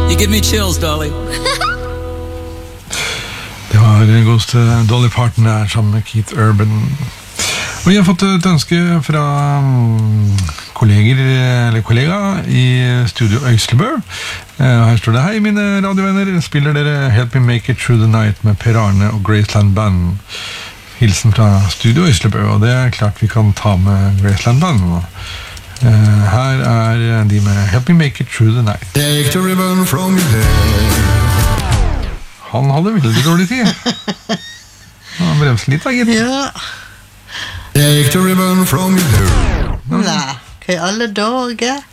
You give me chills, Dolly. Det var godeste Dolly Parton der sammen med Keith Urban. Og vi har fått et ønske fra kollega i Studio Øyslebø. Her står det: Hei mine radiovenner, spiller dere Help Me Make It Through the Night med Per Arne og Graceland Band. Hilsen fra Studio Øyslebø, og det er klart vi kan ta med Graceland Band. Her er de med Help Me Make It Through the Night. Take the ribbon from your hair. Han hadde veldig dårlig tid. Han bremset litt da, gitt. Ja. Take the ribbon from your hair. Nei, hva i alle dager?